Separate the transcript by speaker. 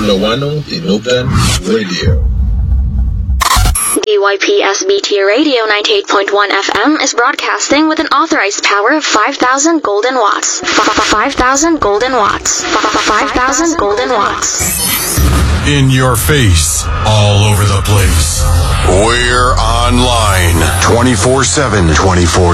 Speaker 1: Wano Tinugan Radio.
Speaker 2: DYPSBT Radio 98.1 FM is broadcasting with an authorized power of 5,000 golden watts. 5,000 golden watts. 5,000 golden watts.
Speaker 3: In your face, all over the place. We're online 24/7, 24